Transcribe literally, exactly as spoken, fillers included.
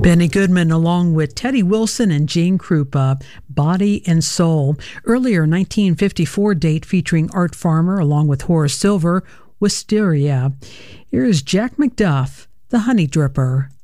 Benny Goodman along with Teddy Wilson and Gene Krupa, Body and Soul. Earlier, nineteen fifty-four date featuring Art Farmer along with Horace Silver, Wisteria. Here's Jack McDuff, The Honey Dripper.